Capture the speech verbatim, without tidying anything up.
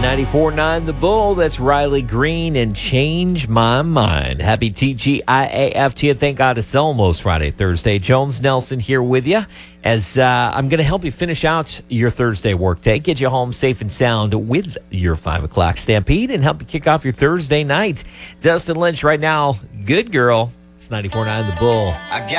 ninety-four point nine The Bull. That's Riley Green and Change My Mind. Happy T G I A F to you. Thank God it's almost Friday, Thursday. Jones Nelson here with you as uh, I'm going to help you finish out your Thursday workday, get you home safe and sound with your five o'clock Stampede, and help you kick off your Thursday night. Dustin Lynch right now. Good girl. It's ninety-four point nine The Bull. I got